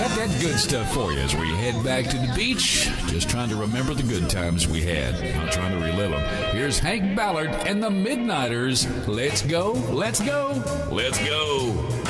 Got that good stuff for you as we head back to the beach. Just trying to remember the good times we had. Not trying to relive them. Here's Hank Ballard and the Midnighters. Let's go, let's go, let's go.